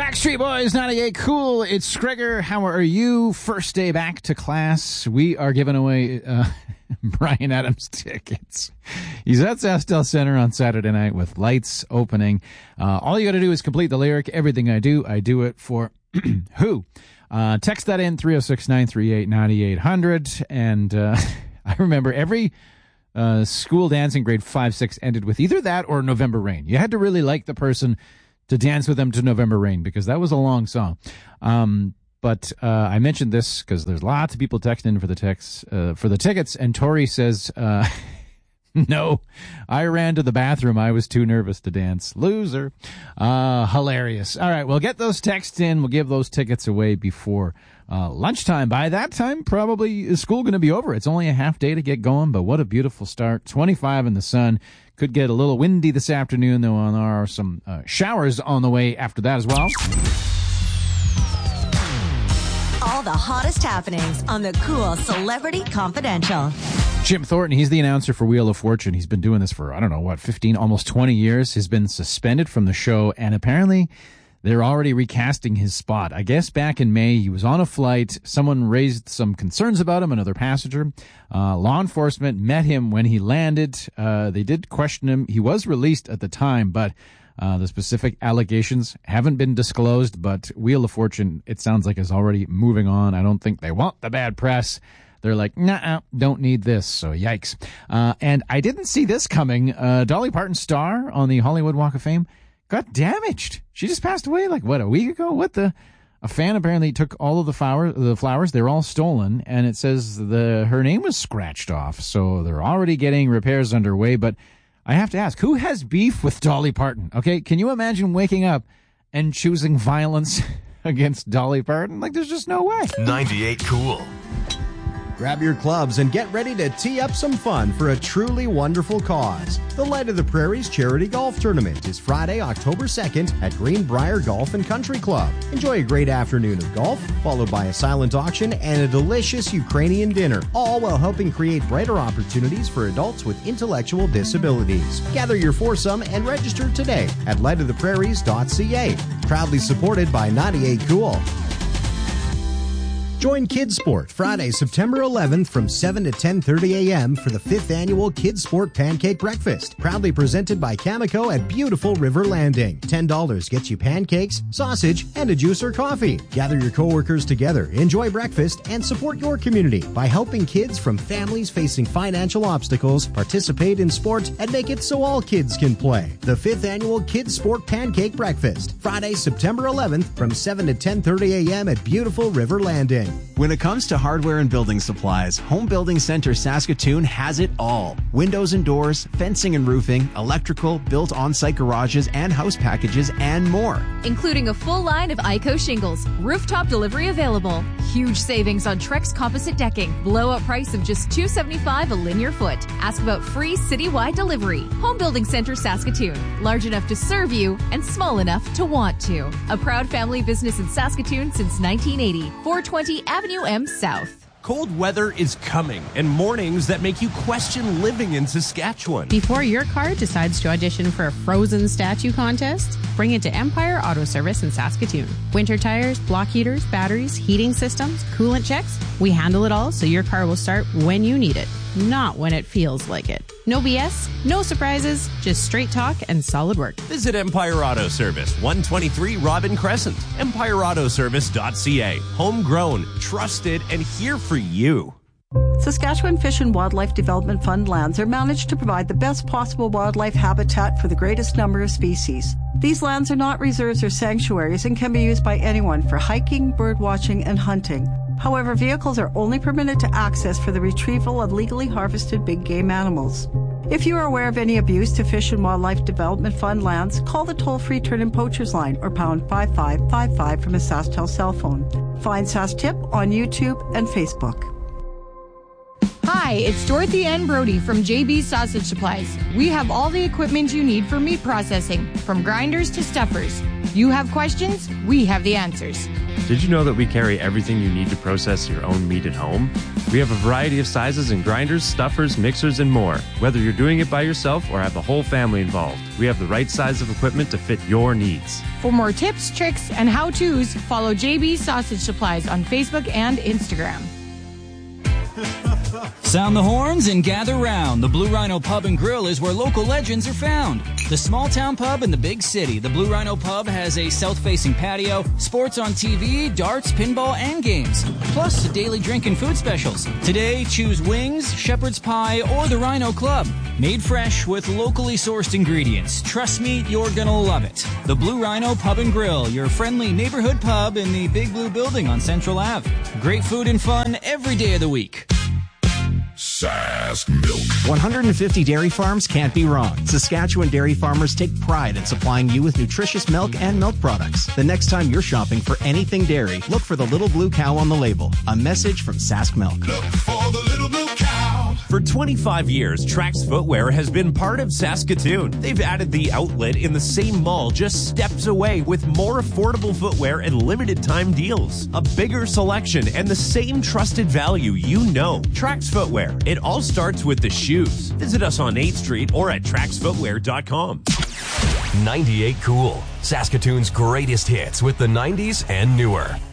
Backstreet Boys, 98 Cool. It's Gregor. How are you? First day back to class. We are giving away Bryan Adams tickets. He's at Zastel Center on Saturday night with lights opening. All you got to do is complete the lyric, everything I do it for who? Text that in, 306-938-9800. And I remember every school dance in grade 5-6 ended with either that or November Rain. You had to really like the person to dance with them to November Rain, because that was a long song. But I mentioned this because there's lots of people texting for the tickets, and Tori says, no, I ran to the bathroom. I was too nervous to dance. Loser. Hilarious. All right, well, get those texts in. We'll give those tickets away before lunchtime. By that time, probably is school going to be over. It's only a half day to get going, but what a beautiful start. 25 in the sun. Could get a little windy this afternoon, though. There are some showers on the way after that as well. All the hottest happenings on the Cool Celebrity Confidential. Jim Thornton, he's the announcer for Wheel of Fortune. He's been doing this for, 15, almost 20 years. He's been suspended from the show, and apparently they're already recasting his spot. I guess back in May, he was on a flight. Someone raised some concerns about him, another passenger. Law enforcement met him when he landed. They did question him. He was released at the time, but the specific allegations haven't been disclosed. But Wheel of Fortune, it sounds like, is already moving on. I don't think they want the bad press. They're like, nah, don't need this, so yikes. And I didn't see this coming. Dolly Parton's star on the Hollywood Walk of Fame got damaged. She just passed away a week ago? A fan apparently took all of the flowers. They're all stolen, and it says her name was scratched off. So they're already getting repairs underway. But I have to ask, who has beef with Dolly Parton? Okay, can you imagine waking up and choosing violence against Dolly Parton? There's just no way. 98 Cool. Grab your clubs and get ready to tee up some fun for a truly wonderful cause. The Light of the Prairies Charity Golf Tournament is Friday, October 2nd at Greenbrier Golf and Country Club. Enjoy a great afternoon of golf, followed by a silent auction and a delicious Ukrainian dinner, all while helping create brighter opportunities for adults with intellectual disabilities. Gather your foursome and register today at lightoftheprairies.ca. Proudly supported by 98 Cool. Join Kids Sport Friday, September 11th from 7 to 10:30 a.m. for the 5th Annual Kids Sport Pancake Breakfast, proudly presented by Cameco at beautiful River Landing. $10 gets you pancakes, sausage, and a juice or coffee. Gather your coworkers together, enjoy breakfast, and support your community by helping kids from families facing financial obstacles participate in sport and make it so all kids can play. The 5th Annual Kids Sport Pancake Breakfast, Friday, September 11th from 7 to 10:30 a.m. at beautiful River Landing. When it comes to hardware and building supplies, Home Building Center Saskatoon has it all. Windows and doors, fencing and roofing, electrical, built on-site garages and house packages, and more. Including a full line of ICO shingles, rooftop delivery available, huge savings on Trex composite decking, blowout price of just $275 a linear foot. Ask about free citywide delivery. Home Building Center Saskatoon, large enough to serve you and small enough to want to. A proud family business in Saskatoon since 1980. 420 Avenue M South. Cold weather is coming, and mornings that make you question living in Saskatchewan. Before your car decides to audition for a frozen statue contest, bring it to Empire Auto Service in Saskatoon. Winter tires, block heaters, batteries, heating systems, coolant checks. We handle it all so your car will start when you need it, not when it feels like it. No BS, no surprises, just straight talk and solid work. Visit Empire Auto Service, 123 Robin Crescent. EmpireAutoservice.ca. Homegrown, trusted, and here for you. Saskatchewan Fish and Wildlife Development Fund lands are managed to provide the best possible wildlife habitat for the greatest number of species. These lands are not reserves or sanctuaries and can be used by anyone for hiking, bird watching, and hunting. However, vehicles are only permitted to access for the retrieval of legally harvested big game animals. If you are aware of any abuse to Fish and Wildlife Development Fund lands, call the toll-free Turn and Poachers line or pound 5555 from a SaskTel cell phone. Find SaskTip on YouTube and Facebook. Hi, Hi, it's Dorothy Ann Brody from JB's Sausage Supplies. We have all the equipment you need for meat processing, from grinders to stuffers. You have questions? We have the answers. Did you know that we carry everything you need to process your own meat at home? We have a variety of sizes in grinders, stuffers, mixers, and more. Whether you're doing it by yourself or have the whole family involved, we have the right size of equipment to fit your needs. For more tips, tricks, and how-tos, follow JB's Sausage Supplies on Facebook and Instagram. Sound the horns and gather round. The Blue Rhino Pub and Grill is where local legends are found. The small town pub in the big city. The Blue Rhino Pub has a south-facing patio, sports on TV, darts, pinball, and games. Plus, daily drink and food specials. Today, choose wings, shepherd's pie, or the Rhino Club. Made fresh with locally sourced ingredients. Trust me, you're gonna love it. The Blue Rhino Pub and Grill, your friendly neighborhood pub in the Big Blue Building on Central Ave. Great food and fun every day of the week. Sask Milk. 150 dairy farms can't be wrong. Saskatchewan dairy farmers take pride in supplying you with nutritious milk and milk products. The next time you're shopping for anything dairy, look for the little blue cow on the label. A message from Sask Milk. Look for the little blue cow. For 25 years, Trax Footwear has been part of Saskatoon. They've added the outlet in the same mall just steps away with more affordable footwear and limited time deals. A bigger selection and the same trusted value you know. Trax Footwear. It all starts with the shoes. Visit us on 8th Street or at traxfootwear.com. 98 Cool. Saskatoon's greatest hits with the 90s and newer.